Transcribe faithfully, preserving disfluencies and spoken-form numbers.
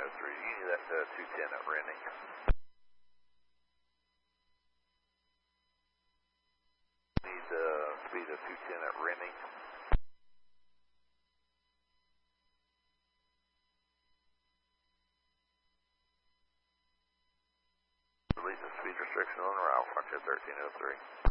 oh three. You need that uh, two ten at Rennie. Need the uh, speed of two ten at Rennie. Release the speed restriction on route, Frontier thirteen oh three.